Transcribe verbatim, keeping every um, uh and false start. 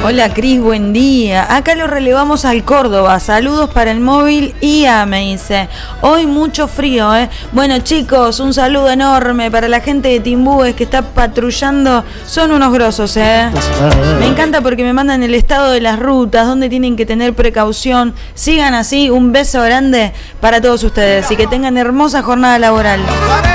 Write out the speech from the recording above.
Hola Cris, buen día. Acá lo relevamos al Córdoba. Saludos para el móvil I A, me dice. Hoy mucho frío, ¿eh? Bueno chicos, un saludo enorme para la gente de Timbúes que está patrullando. Son unos grosos, ¿eh? Me encanta porque me mandan el estado de las rutas, donde tienen que tener precaución. Sigan así, un beso grande para todos ustedes y que tengan hermosa jornada laboral.